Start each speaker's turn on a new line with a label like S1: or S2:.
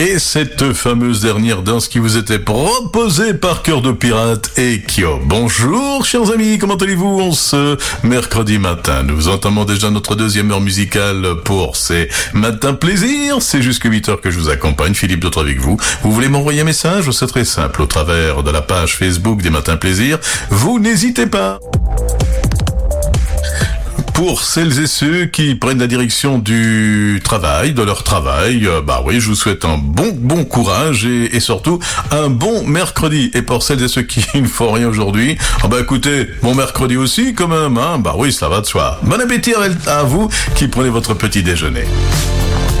S1: Et cette fameuse dernière danse qui vous était proposée par Cœur de Pirate et Kyo. Bonjour chers amis, comment allez-vous en ce mercredi matin? Nous entamons déjà notre deuxième heure musicale pour ces matins plaisir. C'est jusqu'à 8h que je vous accompagne, Philippe Dautre avec vous. Vous voulez m'envoyer un message? C'est très simple, au travers de la page Facebook des Matins Plaisir. Vous n'hésitez pas. Pour celles et ceux qui prennent la direction du travail, de leur travail, je vous souhaite un bon courage et surtout un bon mercredi. Et pour celles et ceux qui ne font rien aujourd'hui, écoutez, bon mercredi aussi quand même, ça va de soi. Bon appétit à vous qui prenez votre petit déjeuner.